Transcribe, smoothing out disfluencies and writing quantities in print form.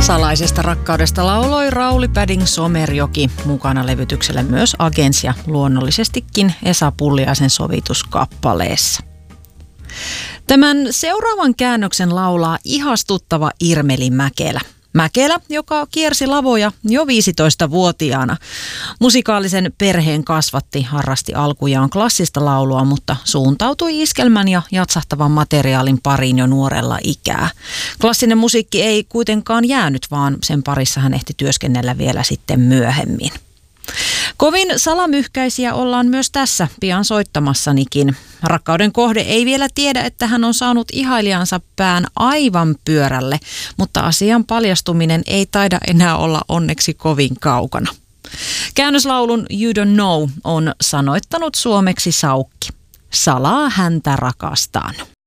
Salaisesta rakkaudesta lauloi Rauli Päding Somerjoki, mukana levytyksellä myös Agens ja luonnollisestikin Esa Pulliaisen sovituskappaleessa. Tämän seuraavan käännöksen laulaa ihastuttava Irmeli Mäkelä. Mäkelä, joka kiersi lavoja jo 15-vuotiaana. Musikaalisen perheen kasvatti, harrasti alkujaan klassista laulua, mutta suuntautui iskelmän ja jatsahtavan materiaalin pariin jo nuorella ikää. Klassinen musiikki ei kuitenkaan jäänyt, vaan sen parissa hän ehti työskennellä vielä sitten myöhemmin. Kovin salamyhkäisiä ollaan myös tässä pian soittamassanikin. Rakkauden kohde ei vielä tiedä, että hän on saanut ihailijansa pään aivan pyörälle, mutta asian paljastuminen ei taida enää olla onneksi kovin kaukana. Käännöslaulun You Don't Know on sanoittanut suomeksi Saukki. Salaa häntä rakastaan.